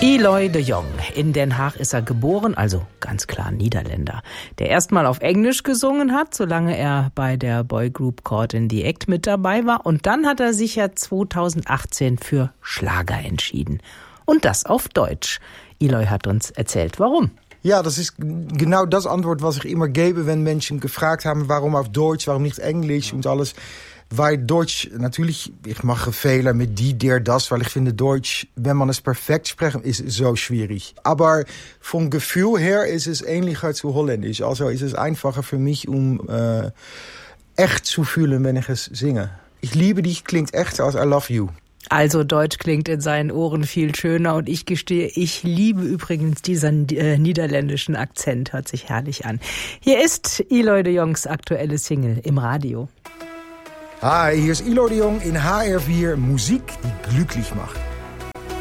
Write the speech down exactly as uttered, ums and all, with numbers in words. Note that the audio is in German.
Eloy de Jong. In Den Haag ist er geboren, also ganz klar Niederländer, der erstmal auf Englisch gesungen hat, solange er bei der Boygroup Caught in the Act mit dabei war. Und dann hat er sich ja zweitausendachtzehn für Schlager entschieden. Und das auf Deutsch. Eloy hat uns erzählt, warum. Ja, das ist genau das Antwort, was ich immer gebe, wenn Menschen gefragt haben, warum auf Deutsch, warum nicht Englisch und alles. Weil Deutsch, natürlich, ich mache Fehler mit die, der, das, weil ich finde Deutsch, wenn man es perfekt spricht, ist so schwierig. Aber vom Gefühl her ist es ähnlicher zu Holländisch. Also ist es einfacher für mich, um äh, echt zu fühlen, wenn ich es singe. Ich liebe dich klingt echt als I love you. Also Deutsch klingt in seinen Ohren viel schöner und ich gestehe, ich liebe übrigens diesen äh, niederländischen Akzent, hört sich herrlich an. Hier ist Eloy de Jongs aktuelle Single im Radio. Hi, hier ist Eloy de Jong in H R vier, Musik die glücklich macht.